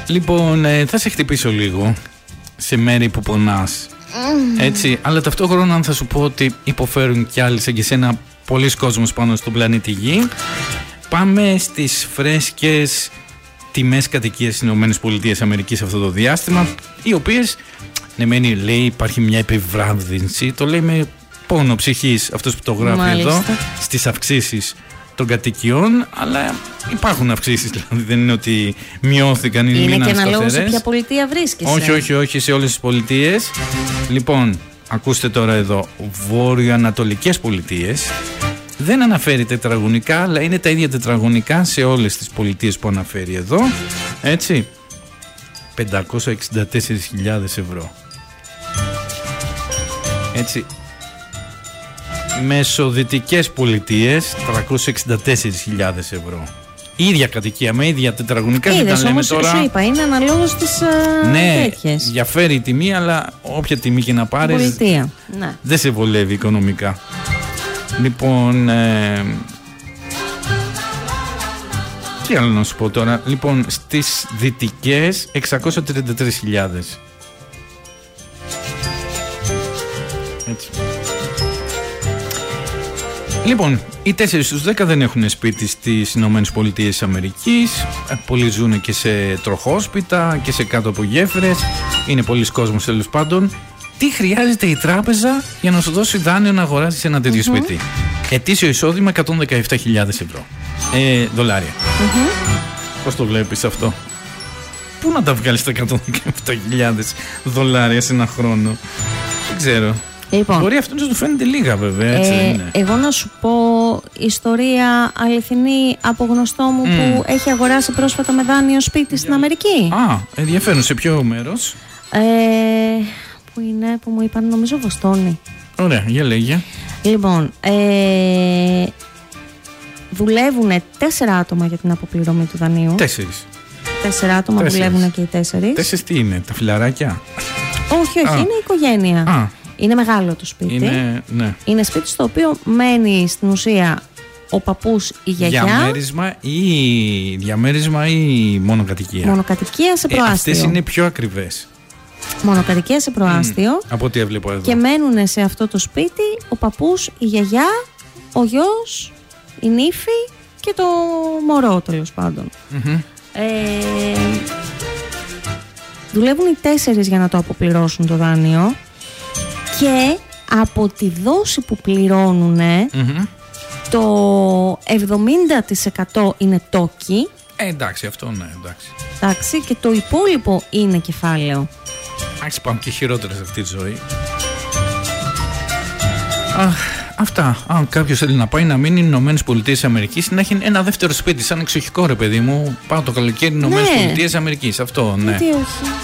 Λοιπόν, θα σε χτυπήσω λίγο σε μέρη που πονάς. Έτσι, αλλά ταυτόχρονα θα σου πω ότι υποφέρουν κι άλλοι σαν και σένα πολλοί κόσμος πάνω στον πλανήτη Γη. Πάμε στις φρέσκες τιμές κατοικίας στις ΗΠΑ αυτό το διάστημα, οι οποίες, ναι μένει, λέει υπάρχει μια επιβράδυνση, το λέει με πόνο ψυχής αυτός που το γράφει εδώ, στις αυξήσεις των κατοικιών, αλλά υπάρχουν αυξήσεις, δηλαδή δεν είναι ότι μειώθηκαν ή μείναν σταθερές. Είναι και αναλόγως σε ποια πολιτεία βρίσκεσαι. Όχι, σε όλες τις πολιτείες. Λοιπόν, ακούστε τώρα εδώ, βορειοανατολικές πολιτείες. Δεν αναφέρει τετραγωνικά, αλλά είναι τα ίδια τετραγωνικά σε όλες τις πολιτείες που αναφέρει εδώ. Έτσι, 564.000 ευρώ. Έτσι, μεσοδυτικές πολιτείες 364.000 ευρώ. Ίδια κατοικία με ίδια τετραγωνικά. Είδες όμως τώρα... σου είπα, είναι αναλόγως τις τέτοιες. Ναι, διαφέρει η τιμή, αλλά όποια τιμή και να πάρεις πολιτεία, ναι, δεν σε βολεύει οικονομικά. Λοιπόν, τι άλλο να σου πω τώρα. Λοιπόν, στις δυτικές 633.000. Έτσι. Λοιπόν, οι 4 στους 10 δεν έχουν σπίτι στις ΗΠΑ. Πολλοί ζουν και σε τροχόσπιτα και σε κάτω από γέφυρες. Είναι πολλοί κόσμος τέλος πάντων. Τι χρειάζεται η τράπεζα για να σου δώσει δάνειο να αγοράσεις ένα τέτοιο σπίτι? Ετήσιο εισόδημα 117.000 ευρώ. Δολάρια. Πώς το βλέπεις αυτό? Πού να τα βγάλεις τα 117.000 δολάρια σε ένα χρόνο? Δεν ξέρω. Λοιπόν, μπορεί αυτό να του φαίνεται λίγα βέβαια, έτσι δεν είναι? Εγώ να σου πω ιστορία αληθινή από γνωστό μου που έχει αγοράσει πρόσφατα με δάνειο σπίτι στην Αμερική. Ενδιαφέρον. Σε ποιο μέρος? Που είναι, που μου είπαν, νομίζω Βοστόνη. Ωραία, για λέγε. Λοιπόν, δουλεύουν 4 άτομα για την αποπληρωμή του δανείου. 4 άτομα δουλεύουν και οι 4. 4 τι είναι, τα φιλαράκια? Όχι, είναι η οικογένεια. Είναι μεγάλο το σπίτι. Ναι. Είναι σπίτι στο οποίο μένει στην ουσία ο παππούς, η γιαγιά. Διαμέρισμα ή μονοκατοικία? Μονοκατοικία σε προάστιο. Αυτές είναι πιο ακριβές. Μονοκατοικία σε προάστιο. Από ό,τι έβλεπα εδώ. Και μένουν σε αυτό το σπίτι ο παππούς, η γιαγιά, ο γιος, η νύφη και το μωρό, τέλος πάντων. Δουλεύουν οι 4 για να το αποπληρώσουν το δάνειο. Και από τη δόση που πληρώνουν το 70% είναι τόκι. Εντάξει, αυτό ναι, εντάξει, και το υπόλοιπο είναι κεφάλαιο. Εντάξει, πάμε και χειρότερα σε αυτή τη ζωή. Αυτά. Αν κάποιος θέλει να πάει να μείνει στις ΗΠΑ, να έχει ένα δεύτερο σπίτι, σαν εξοχικό, ρε παιδί μου, πάω το καλοκαίρι στις ΗΠΑ. Αυτό, ναι. Γιατί όχι.